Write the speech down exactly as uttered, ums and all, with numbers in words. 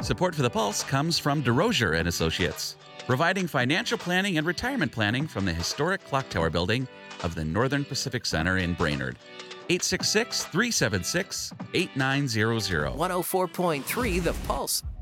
Support for the Pulse comes from DeRosier and Associates, providing financial planning and retirement planning from the historic Clock Tower building of the Northern Pacific Center in Brainerd. eight six six, three seven six, eight nine zero zero. one oh four point three The Pulse.